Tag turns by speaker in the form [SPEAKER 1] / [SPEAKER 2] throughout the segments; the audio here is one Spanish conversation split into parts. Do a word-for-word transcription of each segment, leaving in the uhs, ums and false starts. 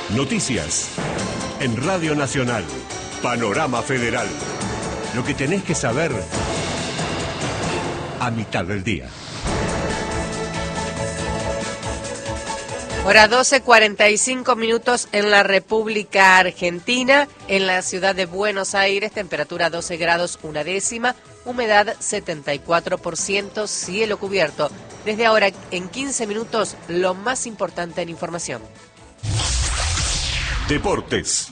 [SPEAKER 1] Noticias en Radio Nacional. Panorama Federal. Lo que tenés que saber a mitad del día.
[SPEAKER 2] Hora doce, cuarenta y cinco minutos en la República Argentina. En la ciudad de Buenos Aires, temperatura doce grados una décima, humedad setenta y cuatro por ciento, cielo cubierto. Desde ahora, en quince minutos, lo más importante en información.
[SPEAKER 1] Deportes.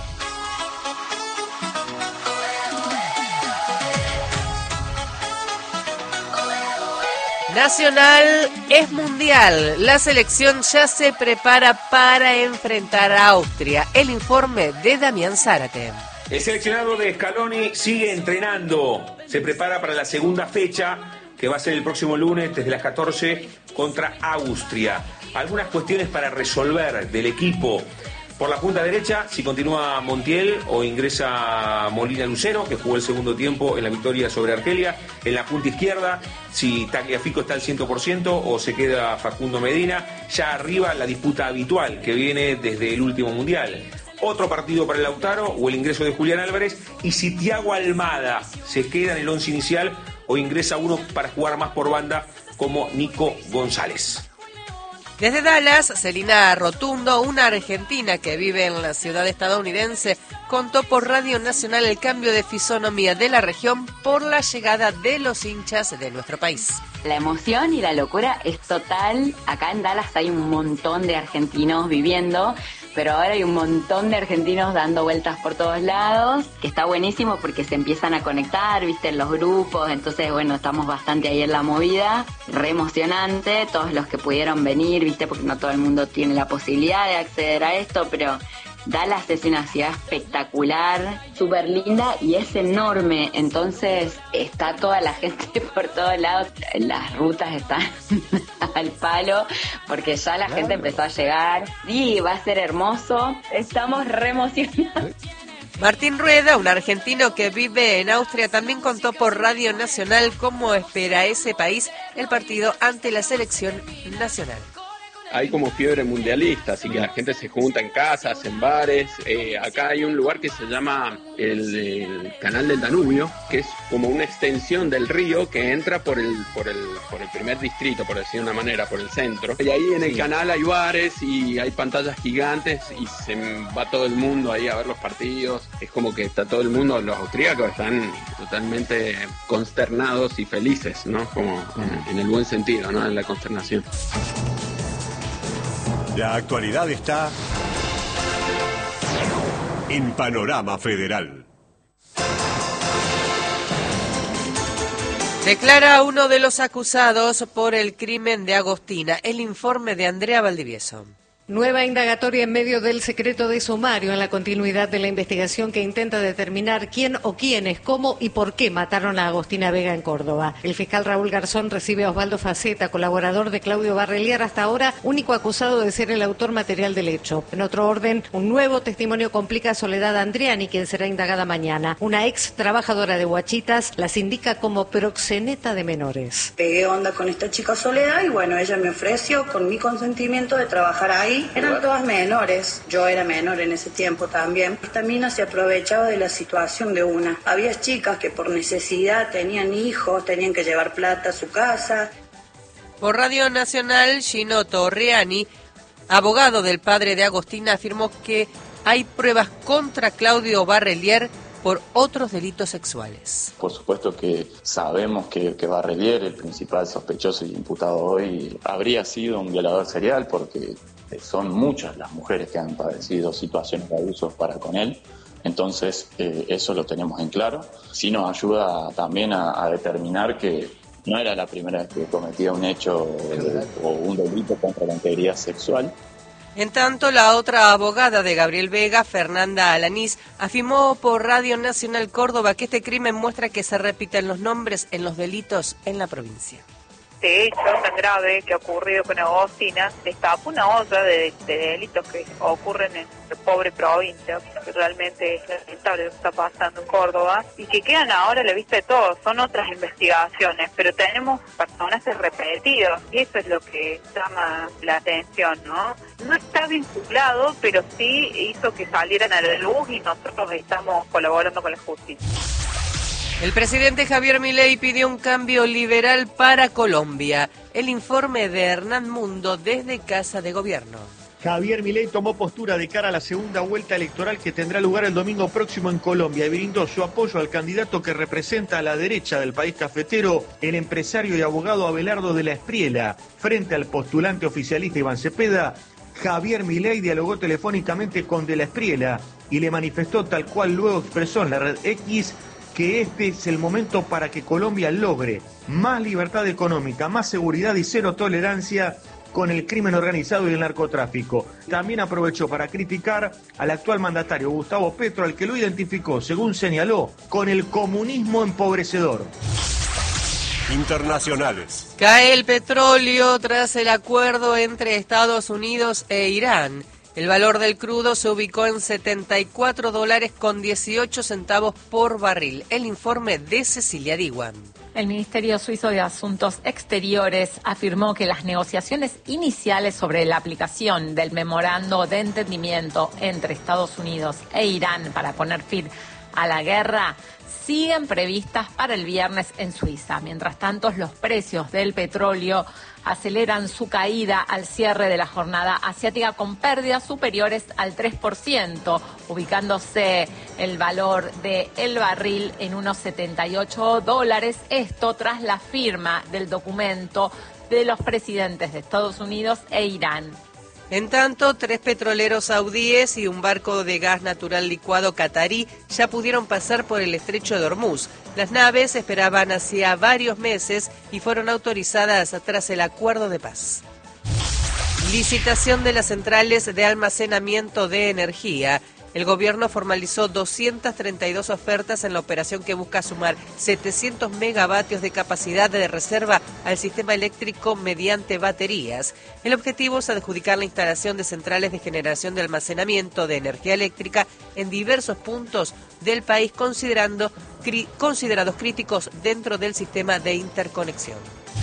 [SPEAKER 2] Nacional es mundial. La selección ya se prepara para enfrentar a Austria. El informe de Damián Zárate.
[SPEAKER 3] El seleccionado de Scaloni sigue entrenando. Se prepara para la segunda fecha, que va a ser el próximo lunes desde las catorce contra Austria. Algunas cuestiones para resolver del equipo. Por la punta derecha, si continúa Montiel o ingresa Molina Lucero, que jugó el segundo tiempo en la victoria sobre Argelia. En la punta izquierda, si Tagliafico está al cien por ciento o se queda Facundo Medina. Ya arriba la disputa habitual que viene desde el último Mundial. Otro partido para el Lautaro o el ingreso de Julián Álvarez. Y si Thiago Almada se queda en el once inicial o ingresa uno para jugar más por banda como Nico González.
[SPEAKER 2] Desde Dallas, Celina Rotundo, una argentina que vive en la ciudad estadounidense, contó por Radio Nacional el cambio de fisonomía de la región por la llegada de los hinchas de nuestro país.
[SPEAKER 4] La emoción y la locura es total. Acá en Dallas hay un montón de argentinos viviendo, pero ahora hay un montón de argentinos dando vueltas por todos lados, que está buenísimo porque se empiezan a conectar, viste, en los grupos. Entonces, bueno, estamos bastante ahí en la movida, re emocionante, todos los que pudieron venir, viste, porque no todo el mundo tiene la posibilidad de acceder a esto, pero Dallas es una ciudad espectacular, súper linda y es enorme, entonces está toda la gente por todos lados, las rutas están al palo, porque ya la gente empezó a llegar. Sí, va a ser hermoso, estamos re emocionados.
[SPEAKER 2] Martín Rueda, un argentino que vive en Austria, también contó por Radio Nacional cómo espera ese país el partido ante la selección nacional.
[SPEAKER 5] Hay como fiebre mundialista, así que la gente se junta en casas, en bares. Eh, acá hay un lugar que se llama el, el Canal del Danubio, que es como una extensión del río que entra por el, por el, por el primer distrito, por decir de una manera, por el centro. Y ahí en el sí. canal hay bares y hay pantallas gigantes y se va todo el mundo ahí a ver los partidos. Es como que está todo el mundo, los austríacos están totalmente consternados y felices, ¿no? Como en, en el buen sentido, ¿no? En la consternación.
[SPEAKER 1] La actualidad está en Panorama Federal.
[SPEAKER 2] Declara uno de los acusados por el crimen de Agostina. El informe de Andrea Valdivieso.
[SPEAKER 6] Nueva indagatoria en medio del secreto de sumario en la continuidad de la investigación que intenta determinar quién o quiénes, cómo y por qué mataron a Agostina Vega en Córdoba. El fiscal Raúl Garzón recibe a Osvaldo Faceta, colaborador de Claudio Barrelier, hasta ahora único acusado de ser el autor material del hecho. En otro orden, un nuevo testimonio complica a Soledad Andriani, quien será indagada mañana. Una ex trabajadora de Huachitas las indica como proxeneta de menores.
[SPEAKER 7] Pegué onda con esta chica Soledad y bueno, ella me ofreció con mi consentimiento de trabajar ahí. Eran todas menores, yo era menor en ese tiempo también. Esta mina se aprovechaba de la situación de una. Había chicas que por necesidad tenían hijos, tenían que llevar plata a su casa.
[SPEAKER 2] Por Radio Nacional, Gino Torriani, abogado del padre de Agostina, afirmó que hay pruebas contra Claudio Barrelier por otros delitos sexuales.
[SPEAKER 8] Por supuesto que sabemos que, que Barrelier, el principal sospechoso y imputado hoy, habría sido un violador serial porque son muchas las mujeres que han padecido situaciones de abuso para con él. Entonces, eh, eso lo tenemos en claro. Sí nos ayuda también a, a determinar que no era la primera vez que cometía un hecho eh, o un delito contra la integridad sexual.
[SPEAKER 2] En tanto, la otra abogada de Gabriel Vega, Fernanda Alanís, afirmó por Radio Nacional Córdoba que este crimen muestra que se repiten los nombres en los delitos en la provincia.
[SPEAKER 9] este hecho tan grave que ha ocurrido con Agostina destapa una olla de, de delitos que ocurren en la pobre provincia, que realmente es lamentable lo que está pasando en Córdoba, y que quedan ahora a la vista de todos. Son otras investigaciones, pero tenemos personajes repetidos, y eso es lo que llama la atención, ¿no? No está vinculado, pero sí hizo que salieran a la luz y nosotros estamos colaborando con la justicia.
[SPEAKER 2] El presidente Javier Milei pidió un cambio liberal para Colombia. El informe de Hernán Mundo desde Casa de Gobierno.
[SPEAKER 10] Javier Milei tomó postura de cara a la segunda vuelta electoral que tendrá lugar el domingo próximo en Colombia y brindó su apoyo al candidato que representa a la derecha del país cafetero, el empresario y abogado Abelardo de la Espriela. Frente al postulante oficialista Iván Cepeda, Javier Milei dialogó telefónicamente con de la Espriela y le manifestó, tal cual luego expresó en la red X, que este es el momento para que Colombia logre más libertad económica, más seguridad y cero tolerancia con el crimen organizado y el narcotráfico. También aprovechó para criticar al actual mandatario Gustavo Petro, al que lo identificó, según señaló, con el comunismo empobrecedor.
[SPEAKER 1] Internacionales.
[SPEAKER 2] Cae el petróleo tras el acuerdo entre Estados Unidos e Irán. El valor del crudo se ubicó en setenta y cuatro dólares con dieciocho centavos por barril. El informe de Cecilia Diwan.
[SPEAKER 11] El Ministerio Suizo de Asuntos Exteriores afirmó que las negociaciones iniciales sobre la aplicación del memorando de entendimiento entre Estados Unidos e Irán para poner fin a la guerra siguen previstas para el viernes en Suiza. Mientras tanto, los precios del petróleo aceleran su caída al cierre de la jornada asiática con pérdidas superiores al tres por ciento, ubicándose el valor del barril en unos setenta y ocho dólares. Esto tras la firma del documento de los presidentes de Estados Unidos e Irán.
[SPEAKER 2] En tanto, tres petroleros saudíes y un barco de gas natural licuado catarí ya pudieron pasar por el estrecho de Hormuz. Las naves esperaban hacía varios meses y fueron autorizadas tras el acuerdo de paz. Licitación de las centrales de almacenamiento de energía. El gobierno formalizó doscientas treinta y dos ofertas en la operación que busca sumar setecientos megavatios de capacidad de reserva al sistema eléctrico mediante baterías. El objetivo es adjudicar la instalación de centrales de generación de almacenamiento de energía eléctrica en diversos puntos del país, considerando, cri, considerados críticos dentro del sistema de interconexión.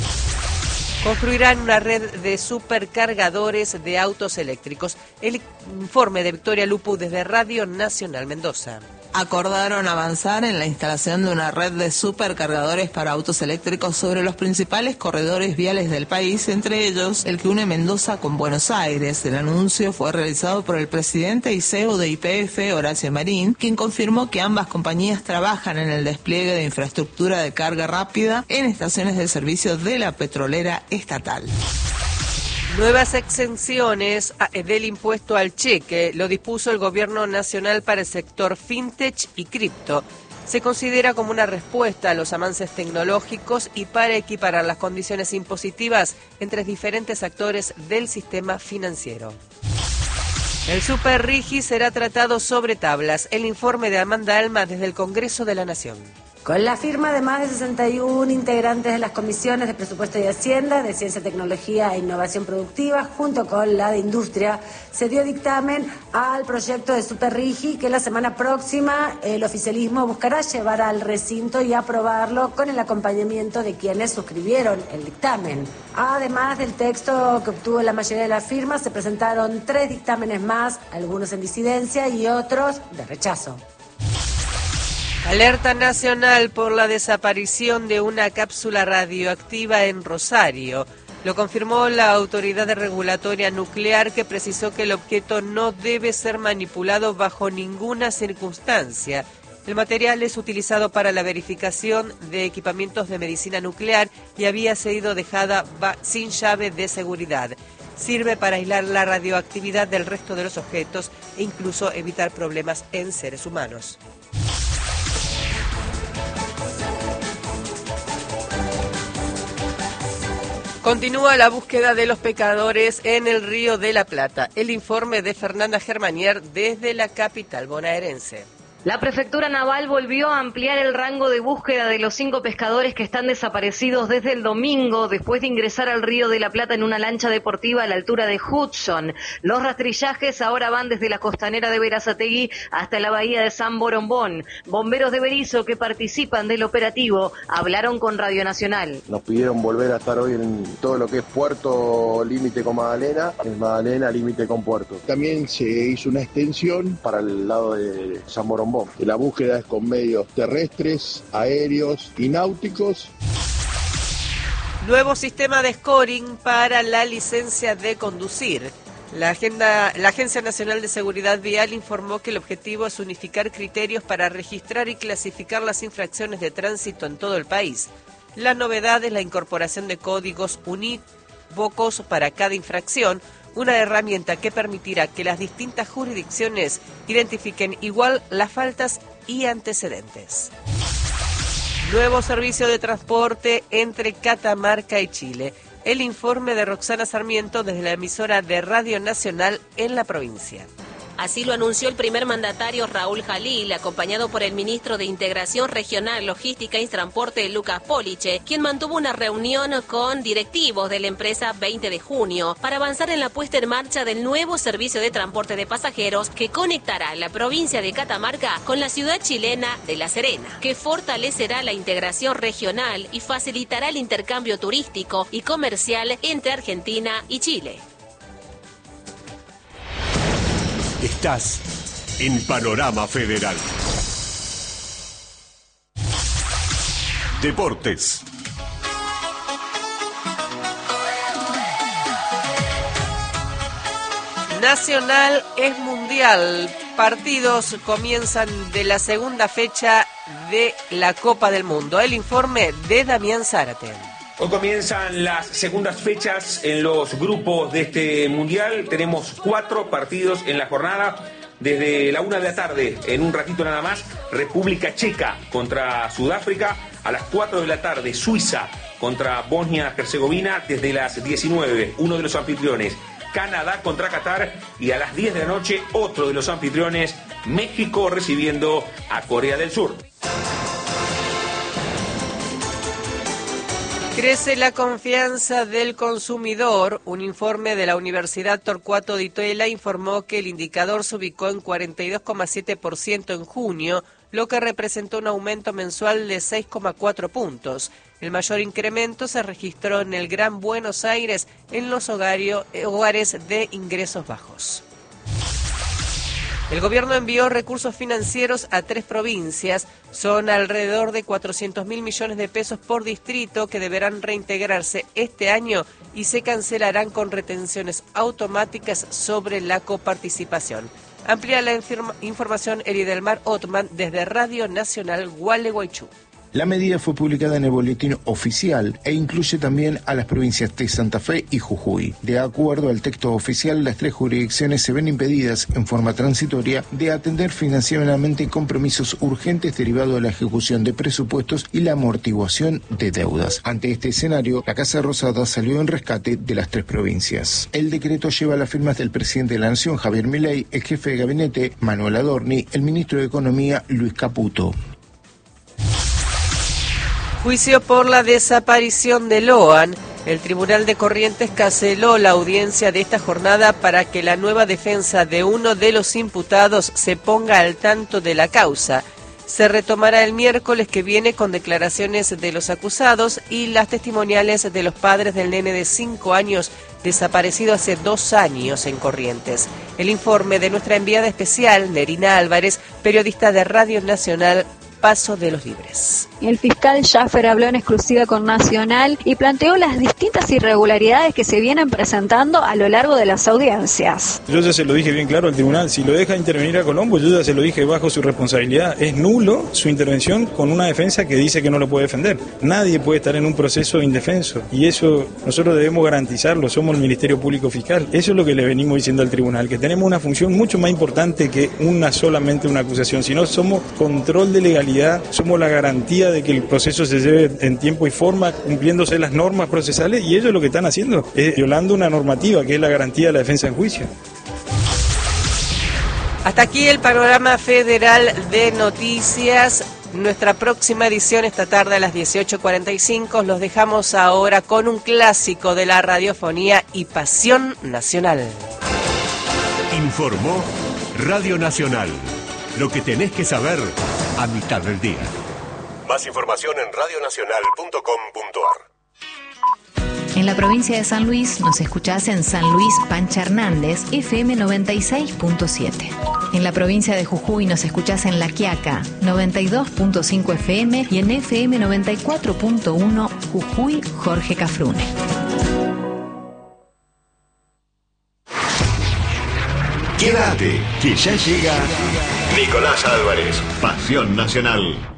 [SPEAKER 2] Construirán una red de supercargadores de autos eléctricos. El informe de Victoria Lupu desde Radio Nacional Mendoza.
[SPEAKER 12] Acordaron avanzar en la instalación de una red de supercargadores para autos eléctricos sobre los principales corredores viales del país, entre ellos el que une Mendoza con Buenos Aires. El anuncio fue realizado por el presidente y C E O de Y P F, Horacio Marín, quien confirmó que ambas compañías trabajan en el despliegue de infraestructura de carga rápida en estaciones de servicio de la petrolera estatal.
[SPEAKER 2] Nuevas exenciones del impuesto al cheque lo dispuso el Gobierno Nacional para el sector fintech y cripto. Se considera como una respuesta a los avances tecnológicos y para equiparar las condiciones impositivas entre diferentes actores del sistema financiero. El Super Rigi será tratado sobre tablas. El informe de Amanda Alma desde el Congreso de la Nación.
[SPEAKER 13] Con la firma de más de sesenta y uno integrantes de las comisiones de Presupuesto y Hacienda, de Ciencia, Tecnología e Innovación Productiva, junto con la de Industria, se dio dictamen al proyecto de Super Rigi que la semana próxima el oficialismo buscará llevar al recinto y aprobarlo con el acompañamiento de quienes suscribieron el dictamen. Además del texto que obtuvo la mayoría de las firmas, se presentaron tres dictámenes más, algunos en disidencia y otros de rechazo.
[SPEAKER 2] Alerta nacional por la desaparición de una cápsula radioactiva en Rosario. Lo confirmó la Autoridad Regulatoria Nuclear, que precisó que el objeto no debe ser manipulado bajo ninguna circunstancia. El material es utilizado para la verificación de equipamientos de medicina nuclear y había sido dejada sin llave de seguridad. Sirve para aislar la radioactividad del resto de los objetos e incluso evitar problemas en seres humanos. Continúa la búsqueda de los pecadores en el Río de la Plata. El informe de Fernanda Germanier desde la capital bonaerense.
[SPEAKER 14] La Prefectura Naval volvió a ampliar el rango de búsqueda de los cinco pescadores que están desaparecidos desde el domingo, después de ingresar al Río de la Plata en una lancha deportiva a la altura de Hudson. Los rastrillajes ahora van desde la costanera de Berazategui hasta la bahía de San Borombón. Bomberos de Berizo que participan del operativo hablaron con Radio Nacional.
[SPEAKER 15] Nos pidieron volver a estar hoy en todo lo que es puerto límite con Magdalena, en Magdalena límite con puerto. También se hizo una extensión para el lado de San Borombón. La búsqueda es con medios terrestres, aéreos y náuticos.
[SPEAKER 2] Nuevo sistema de scoring para la licencia de conducir. La, agenda, la Agencia Nacional de Seguridad Vial informó que el objetivo es unificar criterios para registrar y clasificar las infracciones de tránsito en todo el país. La novedad es la incorporación de códigos unívocos para cada infracción, una herramienta que permitirá que las distintas jurisdicciones identifiquen igual las faltas y antecedentes. Nuevo servicio de transporte entre Catamarca y Chile. El informe de Roxana Sarmiento desde la emisora de Radio Nacional en la provincia.
[SPEAKER 16] Así lo anunció el primer mandatario Raúl Jalil, acompañado por el ministro de Integración Regional, Logística y Transporte, Lucas Poliche, quien mantuvo una reunión con directivos de la empresa veinte de junio para avanzar en la puesta en marcha del nuevo servicio de transporte de pasajeros que conectará la provincia de Catamarca con la ciudad chilena de La Serena, que fortalecerá la integración regional y facilitará el intercambio turístico y comercial entre Argentina y Chile.
[SPEAKER 1] Estás en Panorama Federal. Deportes.
[SPEAKER 2] Nacional es mundial. Partidos comienzan de la segunda fecha de la Copa del Mundo. El informe de Damián Zárate.
[SPEAKER 3] Hoy comienzan las segundas fechas en los grupos de este mundial. Tenemos cuatro partidos en la jornada. Desde la una de la tarde, en un ratito nada más, República Checa contra Sudáfrica. A las cuatro de la tarde, Suiza contra Bosnia-Herzegovina. Desde las diecinueve, uno de los anfitriones, Canadá contra Qatar. Y a las diez de la noche, otro de los anfitriones, México recibiendo a Corea del Sur.
[SPEAKER 2] Crece la confianza del consumidor. Un informe de la Universidad Torcuato Di Tella informó que el indicador se ubicó en cuarenta y dos coma siete por ciento en junio, lo que representó un aumento mensual de seis coma cuatro puntos. El mayor incremento se registró en el Gran Buenos Aires, en los hogario, hogares de ingresos bajos. El gobierno envió recursos financieros a tres provincias. Son alrededor de cuatrocientos mil millones de pesos por distrito que deberán reintegrarse este año y se cancelarán con retenciones automáticas sobre la coparticipación. Amplía la inform- información Eridelmar Otman desde Radio Nacional Gualeguaychú.
[SPEAKER 17] La medida fue publicada en el boletín oficial e incluye también a las provincias de Santa Fe y Jujuy. De acuerdo al texto oficial, las tres jurisdicciones se ven impedidas, en forma transitoria, de atender financieramente compromisos urgentes derivados de la ejecución de presupuestos y la amortiguación de deudas. Ante este escenario, la Casa Rosada salió en rescate de las tres provincias. El decreto lleva las firmas del presidente de la Nación, Javier Milei, el jefe de gabinete, Manuel Adorni, el ministro de Economía, Luis Caputo.
[SPEAKER 2] Juicio por la desaparición de Loan. El Tribunal de Corrientes canceló la audiencia de esta jornada para que la nueva defensa de uno de los imputados se ponga al tanto de la causa. Se retomará el miércoles que viene con declaraciones de los acusados y las testimoniales de los padres del nene de cinco años desaparecido hace dos años en Corrientes. El informe de nuestra enviada especial, Nerina Álvarez, periodista de Radio Nacional, Paso de los Libres.
[SPEAKER 18] El fiscal Schaffer habló en exclusiva con Nacional y planteó las distintas irregularidades que se vienen presentando a lo largo de las audiencias.
[SPEAKER 19] Yo ya se lo dije bien claro al tribunal, si lo deja intervenir a Colombo, yo ya se lo dije bajo su responsabilidad. Es nulo su intervención con una defensa que dice que no lo puede defender. Nadie puede estar en un proceso indefenso y eso nosotros debemos garantizarlo, somos el Ministerio Público Fiscal. Eso es lo que le venimos diciendo al tribunal, que tenemos una función mucho más importante que una solamente una acusación, sino somos control de legalidad. Somos la garantía de que el proceso se lleve en tiempo y forma, cumpliéndose las normas procesales, y ellos lo que están haciendo es violando una normativa que es la garantía de la defensa en juicio.
[SPEAKER 2] Hasta aquí el panorama federal de noticias. Nuestra próxima edición esta tarde a las dieciocho cuarenta y cinco. Los dejamos ahora con un clásico de la radiofonía y pasión nacional.
[SPEAKER 1] Informó Radio Nacional. Lo que tenés que saber a mitad del día. Más información en radio nacional punto com punto a r.
[SPEAKER 20] En la provincia de San Luis nos escuchás en San Luis Pancha Hernández, F M noventa y seis punto siete. En la provincia de Jujuy nos escuchás en La Quiaca, noventa y dos punto cinco F M y en F M noventa y cuatro punto uno Jujuy Jorge Cafrune.
[SPEAKER 1] Quédate, que ya llega Nicolás Álvarez, Pasión Nacional.